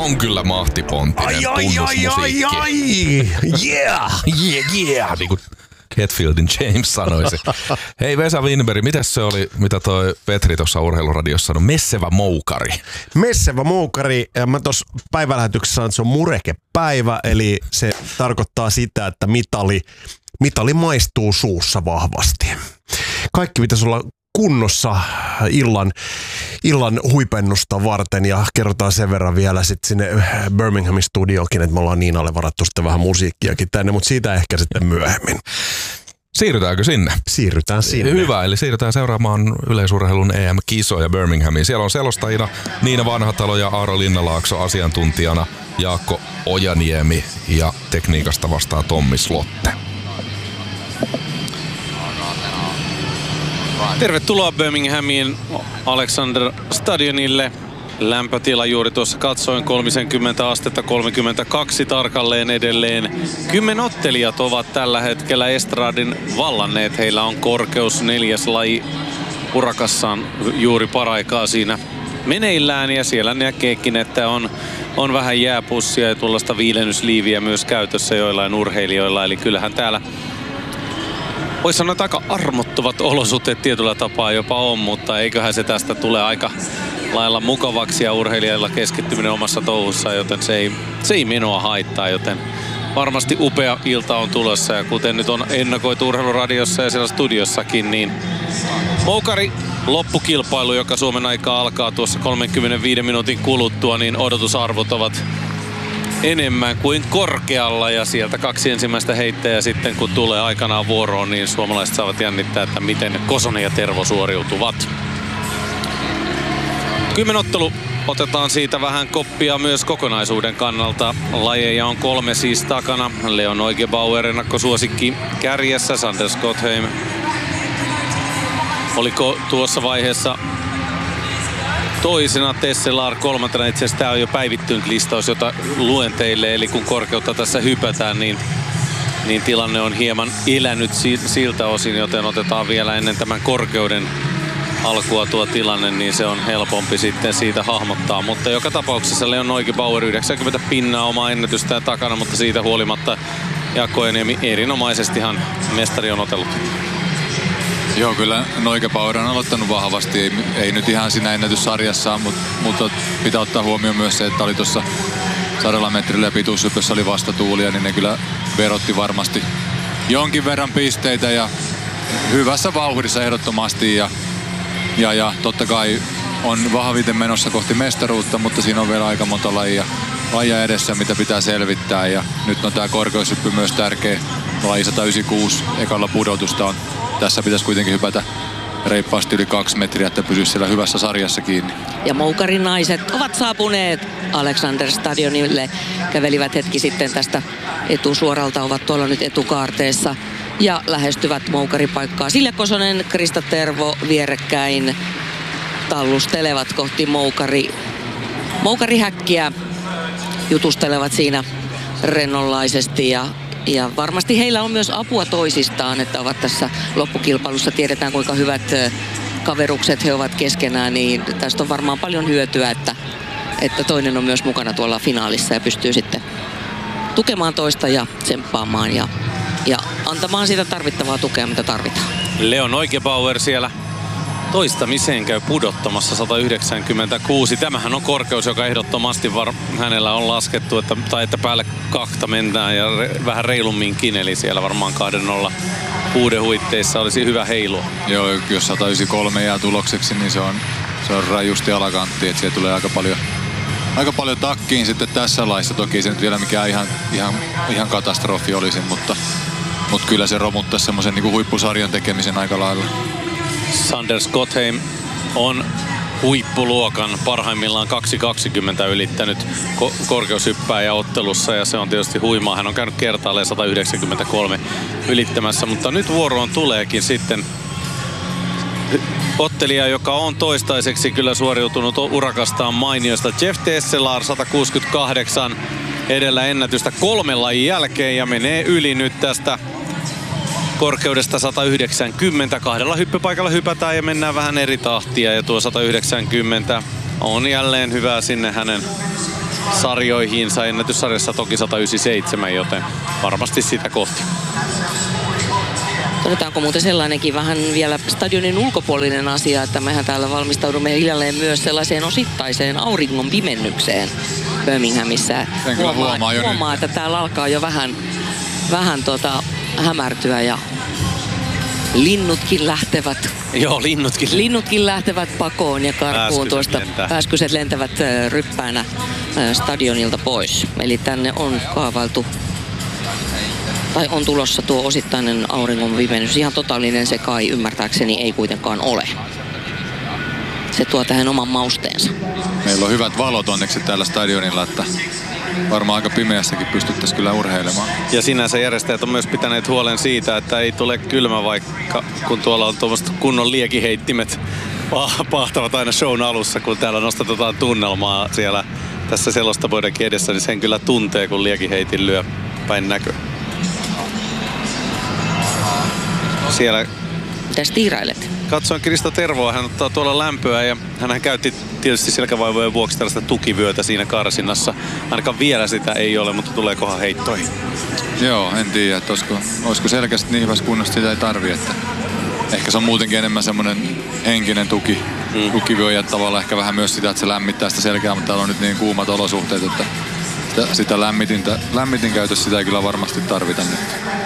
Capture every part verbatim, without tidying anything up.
on kyllä mahtipontinen tunnusmusiikki. Ai, ai, ai, yeah, yeah, yeah, niin kuin Hetfieldin James sanoisi. Hei Vesa Winberg, mitäs se oli, mitä toi Petri tuossa urheiluradiossa sanoi? Messevä moukari. Messevä moukari. Mä tuossa päivälähetyksessä sanoin, että se on murekepäivä, eli se tarkoittaa sitä, että mitali, mitali maistuu suussa vahvasti. Kaikki pitäisi olla kunnossa illan, illan huipennusta varten ja kerrotaan sen verran vielä sitten sinne Birminghamin studioonkin, että me ollaan Niinalle varattu sitten vähän musiikkiakin tänne, mutta siitä ehkä sitten myöhemmin. Siirrytäänkö sinne? Siirrytään sinne. Hyvä, eli siirrytään seuraamaan yleisurheilun E M-kisoja Birminghamiin. Siellä on selostajina Niina Vanhatalo ja Aaro Linnalaakso, asiantuntijana Jaakko Ojaniemi ja tekniikasta vastaa Tommi Slotte. Tervetuloa Birminghamiin Alexander Stadionille. Lämpötila juuri tuossa katsoin kolmekymmentä astetta, kolmekymmentäkaksi tarkalleen edelleen. Kymmenottelijat ovat tällä hetkellä estradin vallanneet. Heillä on korkeus neljäs laji urakassaan juuri paraikaa siinä meneillään. Ja siellä näkeekin, että on, on vähän jääpussia ja tuollaista viilennysliiviä myös käytössä joillain urheilijoilla. Eli kyllähän täällä voisi sanoa, että aika armottuvat olosuhteet tietyllä tapaa jopa on, mutta eiköhän se tästä tule aika lailla mukavaksi ja urheilijalla keskittyminen omassa touhussa, joten se ei, se ei menoa haittaa, joten varmasti upea ilta on tulossa ja kuten nyt on ennakoitu urheiluradiossa ja siellä studiossakin, niin moukari loppukilpailu, joka Suomen aikaa alkaa tuossa kolmenkymmenenviiden minuutin kuluttua, niin odotusarvot ovat enemmän kuin korkealla ja sieltä kaksi ensimmäistä heittäjää sitten kun tulee aikanaan vuoroon, niin suomalaiset saavat jännittää, että miten Kosonen ja Tervo suoriutuvat. Kymmenottelu otetaan siitä vähän koppia myös kokonaisuuden kannalta. Lajeja on kolme siis takana. Leon Neugebauer ennakkosuosikki kärjessä. Sander Skotheim oliko tuossa vaiheessa toisena, Tesselar kolmantena. Itse asiassa tämä on jo päivittynyt listaus, jota luen teille. Eli kun korkeutta tässä hypätään, niin, niin tilanne on hieman elänyt siltä osin, joten otetaan vielä ennen tämän korkeuden alkua tuo tilanne, niin se on helpompi sitten siitä hahmottaa. Mutta joka tapauksessa Leon Neugebauer yhdeksänkymmentä pinnaa omaa ennätystään takana, mutta siitä huolimatta Jaakko Ojaniemi erinomaisestihan mestari on otellut. Joo, kyllä Neugebauer on aloittanut vahvasti. Ei, ei nyt ihan siinä ennätyssarjassaan, mutta, mutta pitää ottaa huomioon myös se, että oli tuossa sadalla metrillä ja pituushypyssä oli vastatuulia, niin ne kyllä verotti varmasti jonkin verran pisteitä ja hyvässä vauhdissa ehdottomasti. Ja Ja, ja totta kai on vahviten menossa kohti mestaruutta, mutta siinä on vielä aika monta lajia, lajia edessä, mitä pitää selvittää. Ja nyt on tämä korkeushyppy myös tärkeä. Laji sata yhdeksänkymmentäkuusi ekalla pudotusta on. Tässä pitäisi kuitenkin hypätä reippaasti yli kaksi metriä, että pysyisi siellä hyvässä sarjassa kiinni. Ja moukarin naiset ovat saapuneet Alexander Stadionille. Kävelivät hetki sitten tästä etusuoralta, ovat tuolla nyt etukaarteessa. Ja lähestyvät moukaripaikkaa. Silja Kosonen, Krista Tervo vierekkäin tallustelevat kohti moukari, moukarihäkkiä. Jutustelevat siinä rennonlaisesti ja, ja varmasti heillä on myös apua toisistaan, että ovat tässä loppukilpailussa. Tiedetään kuinka hyvät kaverukset he ovat keskenään, niin tästä on varmaan paljon hyötyä, että, että toinen on myös mukana tuolla finaalissa ja pystyy sitten tukemaan toista ja tsemppaamaan ja ja antamaan sitä tarvittavaa tukea, mitä tarvitaan. Leon Neugebauer siellä toistamiseen käy pudottamassa sata yhdeksänkymmentäkuusi. Tämähän on korkeus, joka ehdottomasti var- hänellä on laskettu, että, tai että päälle kahta mennään ja re- vähän reilumminkin, eli siellä varmaan kahden nolla kuuden huitteissa olisi hyvä heilua. Joo, jos sata yhdeksänkymmentäkolme jää tulokseksi, niin se on, se on rajusti alakantti, että siellä tulee aika paljon Aika paljon takkiin sitten tässä laissa. Toki se nyt vielä mikään ihan, ihan, ihan katastrofi olisi, mutta, mutta kyllä se romuttaisi semmoisen niin kuin huippusarjan tekemisen aika lailla. Sander Skotheim on huippuluokan parhaimmillaan kaksi kaksikymmentä ylittänyt ko- korkeushyppääjä ottelussa ja se on tietysti huimaa. Hän on käynyt kertaalleen sata yhdeksänkymmentäkolme ylittämässä, mutta nyt vuoroon tuleekin sitten ottelija, joka on toistaiseksi kyllä suoriutunut urakastaan mainiosta. Jeff Tesselar sata kuusikymmentäkahdeksan edellä ennätystä kolmen lajin jälkeen ja menee yli nyt tästä korkeudesta sata yhdeksänkymmentä. Kahdella hyppypaikalla hypätään ja mennään vähän eri tahtia ja tuo sata yhdeksänkymmentä on jälleen hyvää sinne hänen sarjoihinsa. Ennätyssarjassa toki sata yhdeksänkymmentäseitsemän, joten varmasti sitä kohti. Todetaanko muuten sellainenkin vähän vielä stadionin ulkopuolinen asia, että mehän täällä valmistaudumme hiljalleen myös sellaiseen osittaiseen auringon pimennykseen Birminghamissa. Huomaa, huomaa että täällä alkaa jo vähän, vähän tota, hämärtyä ja linnutkin lähtevät. Joo, linnutkin. Linnutkin lähtevät pakoon ja karkuun Pääskyset tuosta. lentää. Pääskyset lentävät ryppäänä stadionilta pois. Eli tänne on kaavailtu tai on tulossa tuo osittainen auringon pimennys. Ihan totaalinen se kai ymmärtääkseni ei kuitenkaan ole. Se tuo tähän oman mausteensa. Meillä on hyvät valot onneksi täällä stadionilla, että varmaan aika pimeässäkin pystyttäisiin kyllä urheilemaan. Ja sinänsä järjestäjät on myös pitäneet huolen siitä, että ei tule kylmä, vaikka kun tuolla on tuommoiset kunnon liekiheittimet pahtavat aina shown alussa, kun täällä nostetaan tunnelmaa siellä tässä selostavuodenkin edessä, niin sen kyllä tuntee, kun liekiheitin lyö päin näköä. Siellä Mitäs tiirailet? katsoin Krista Tervoa, hän ottaa tuolla lämpöä ja hän käytti tietysti selkävaivojen vuoksi tällaista tukivyötä siinä karsinnassa. Ainakaan vielä sitä ei ole, mutta tulee kohan heittoihin. Joo, en tiedä, että olisiko, olisiko selkeästi niin hyvässä kunnossa, sitä ei tarvi. Että ehkä se on muutenkin enemmän semmoinen henkinen tuki. Mm. Tukivyö ja tavallaan ehkä vähän myös sitä, että se lämmittää sitä selkää, mutta täällä on nyt niin kuumat olosuhteet, että sitä, sitä lämmitintä, lämmitin käytössä sitä ei kyllä varmasti tarvita nyt.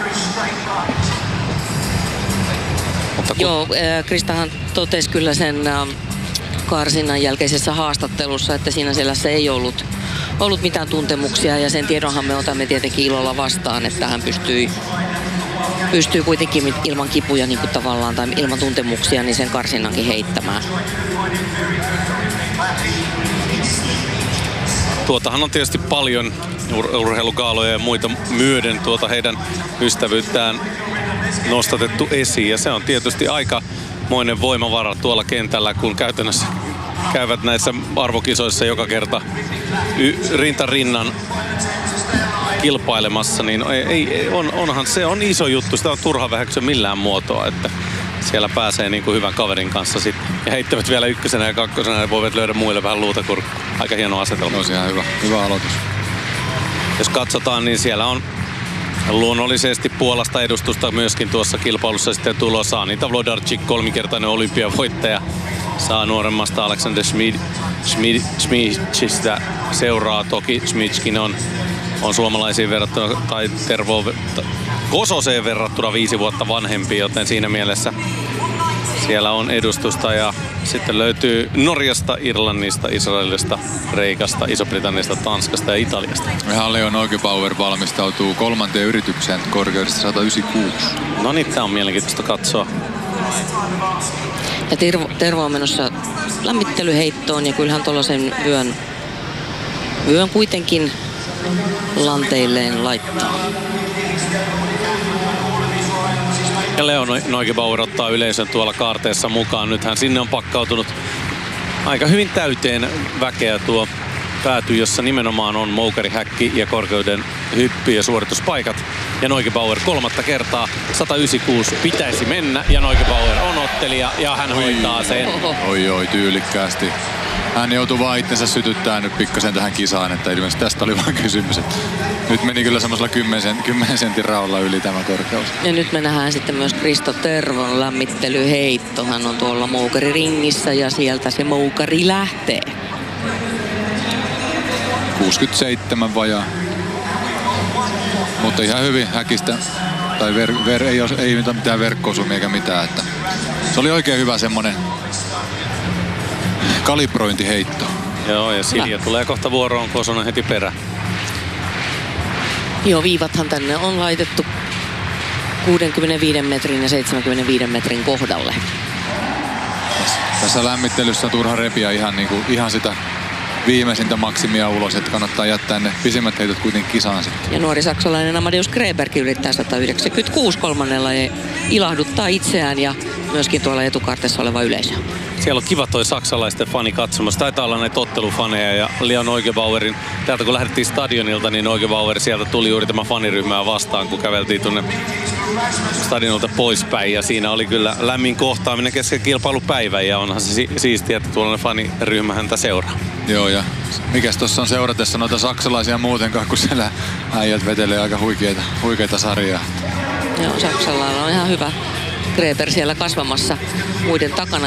Joo, äh, Kristahan totesi kyllä sen äh, karsinnan jälkeisessä haastattelussa, että siinä selässä ei ollut, ollut mitään tuntemuksia ja sen tiedonhan me otamme tietenkin ilolla vastaan, että hän pystyi, pystyy kuitenkin ilman kipuja niin kuin tavallaan tai ilman tuntemuksia niin sen karsinnankin heittämään. Tuotahan on tietysti paljon ur- urheilukaaloja ja muita myöden tuota heidän ystävyyttään nostatettu esiin. Ja se on tietysti aikamoinen voimavara tuolla kentällä, kun käytännössä käyvät näissä arvokisoissa joka kerta y- rinta rinnan kilpailemassa, niin ei, ei, on, onhan se on iso juttu. Sitä on turha väheksyä millään muotoa, että siellä pääsee niin kuin hyvän kaverin kanssa sitten. Ja heittävät vielä ykkösenä ja kakkosena ja voivat löydä muille vähän luuta kurkkuun. Aika hieno asetelma. Olisi ihan hyvä, hyvä aloitus. Jos katsotaan, niin siellä on luonnollisesti Puolasta edustusta myöskin tuossa kilpailussa sitten tulossa. Anita Wlodarczyk, kolmikertainen olympiavoittaja, saa nuoremmasta Aleksander Schmid, Schmid, Schmidtistä seuraa. Toki Schmidtkin on, on suomalaisiin verrattuna, tai Tervo Kososeen verrattuna viisi vuotta vanhempi, joten siinä mielessä siellä on edustusta. Ja sitten löytyy Norjasta, Irlannista, Israelista, Kreikasta, Iso-Britanniasta, Tanskasta ja Italiasta. Ihan Leo Neugebauer valmistautuu kolmanteen yritykseen korkeudesta sata yhdeksänkymmentäkuusi. No niin, tää on mielenkiintoista katsoa. Ja Tervo, Tervo on menossa lämmittelyheittoon ja kyllähän tuollaisen vyön, vyön kuitenkin lanteilleen laittaa. Ja Leo Neugebauer ottaa yleisön tuolla kaarteessa mukaan. Nythän sinne on pakkautunut aika hyvin täyteen väkeä tuo pääty, jossa nimenomaan on moukarihäkki ja korkeuden hyppy ja suorituspaikat. Ja Neugebauer kolmatta kertaa sata yhdeksänkymmentäkuusi pitäisi mennä ja Neugebauer on ottelija ja hän oi, hoitaa sen. Oi oi, tyylikkäästi. Hän joutui vaan itsensä sytyttää nyt pikkasen tähän kisaan, että ilmeisesti tästä oli vaan kysymys. Että nyt meni kyllä semmoisella kymmenen sentin raolla yli tämä korkeus. Ja nyt me nähdään sitten myös Krista Tervon lämmittelyheitto. Hän on tuolla moukariringissä ja sieltä se moukari lähtee. kuusikymmentäseitsemän vajaa. Mutta ihan hyvin häkistä. Tai ver, ver, ei, ole, ei mitään verkko-osumia eikä mitään. Että se oli oikein hyvä semmonen kalibrointiheitto. Joo, ja Silja tulee kohta vuoroon, Kosonen heti perään. Joo, viivathan tänne on laitettu kuudenkymmenenviiden metrin ja seitsemänkymmenenviiden metrin kohdalle. Tässä lämmittelyssä on turha repiä ihan, niin kuin, ihan sitä viimeisintä maksimia ulos, että kannattaa jättää ne pisimmät heitot kuitenkin kisaan sitten. Ja nuori saksalainen Amadeus Kreberg yrittää sata yhdeksänkymmentäkuusi kolmannella ja ilahduttaa itseään ja myöskin tuolla etukartessa oleva yleisö. Siellä on kiva toi saksalaisten fani katsomassa. Taitaa olla näitä ottelufaneja ja Leo Neugebauerin. Täältä kun lähdettiin stadionilta, niin Neugebauer sieltä tuli juuri tämä faniryhmää vastaan, kun käveltiin tuonne stadionilta poispäin. Ja siinä oli kyllä lämmin kohtaaminen kesken kilpailupäivän ja onhan se si- siistiä, että tuollainen faniryhmä häntä seuraa. Joo, ja mikäs tuossa on seuratessa noita saksalaisia muutenkaan, kun siellä äijät vetelee aika huikeita, huikeita sarjaa. Joo, Saksalla on ihan hyvä Gräber siellä kasvamassa muiden takana.